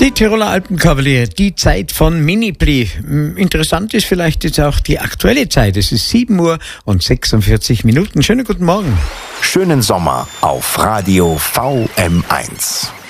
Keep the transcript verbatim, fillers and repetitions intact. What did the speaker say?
Die Tiroler Alpenkavalier, die Zeit von Mini-Prix. Interessant ist vielleicht jetzt auch die aktuelle Zeit. Es ist sieben Uhr und sechsundvierzig Minuten. Schönen guten Morgen. Schönen Sommer auf Radio V M eins.